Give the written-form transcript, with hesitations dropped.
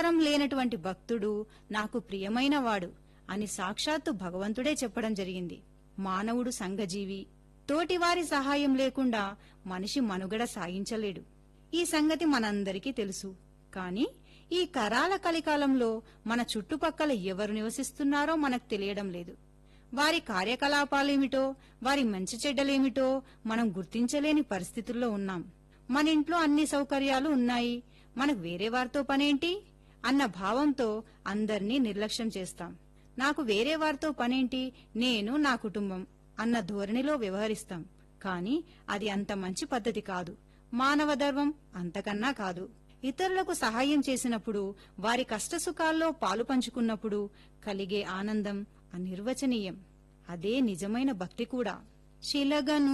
అవసరం లేనటువంటి భక్తుడు నాకు ప్రియమైనవాడు అని సాక్షాత్తు భగవంతుడే చెప్పడం జరిగింది. మానవుడు సంఘజీవి. తోటివారి సహాయం లేకుండా మనిషి మనుగడ సాగించలేడు. ఈ సంగతి మనందరికీ తెలుసు. కాని ఈ కరాల కలికాలంలో మన చుట్టుపక్కల ఎవరు నివసిస్తున్నారో మనకు తెలియడం లేదు. వారి కార్యకలాపాలేమిటో, వారి మంచి చెడ్డలేమిటో మనం గుర్తించలేని పరిస్థితుల్లో ఉన్నాం. మన ఇంట్లో అన్ని సౌకర్యాలు ఉన్నాయి, మనకు వేరే వారితో పనేంటి అన్న భావంతో అందర్నీ నిర్లక్ష్యం చేస్తాం. నాకు వేరే వారితో పనేంటి, నేను నా కుటుంబం అన్న ధోరణిలో వ్యవహరిస్తాం. కాని అది అంత మంచి పద్ధతి కాదు. మానవ ధర్మం అంతకన్నా కాదు. ఇతరులకు సహాయం చేసినప్పుడు, వారి కష్టసుఖాల్లో పాలు పంచుకున్నప్పుడు కలిగే ఆనందం అనిర్వచనీయం. అదే నిజమైన భక్తి కూడా. శిలగను